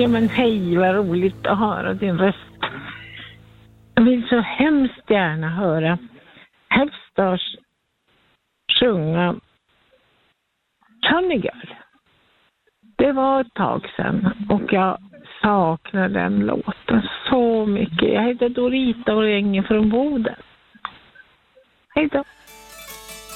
Ja men hej, vad roligt att höra din röst. Jag vill så hemskt gärna höra Hefstars sjunga Sunny Girl. Det var ett tag sedan och jag saknar den låten så mycket. Jag heter Dorita och ringer från Boden. Hej då.